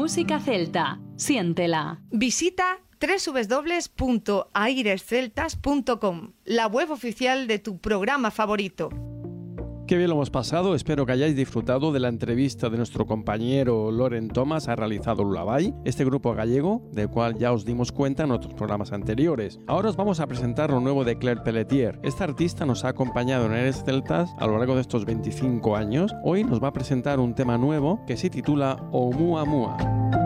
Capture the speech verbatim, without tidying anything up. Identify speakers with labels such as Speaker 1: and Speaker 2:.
Speaker 1: música celta. Siéntela.
Speaker 2: Visita doble u doble u doble u punto aires celtas punto com, la web oficial de tu programa favorito.
Speaker 3: Qué bien lo hemos pasado, espero que hayáis disfrutado de la entrevista de nuestro compañero Loren Thomas ha realizado Lullaby, este grupo gallego del cual ya os dimos cuenta en otros programas anteriores. Ahora os vamos a presentar lo nuevo de Claire Pelletier. Esta artista nos ha acompañado en Aires Celtas a lo largo de estos veinticinco años. Hoy nos va a presentar un tema nuevo que se titula Oumuamua.